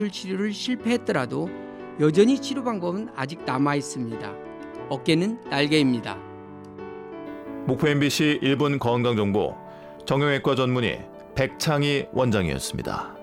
치료를 실패했더라도 여전히 치료 방법은 아직 남아 있습니다. 어깨는 날개입니다. 목포 MBC 1분 건강정보 정형외과 전문의 백창희 원장이었습니다.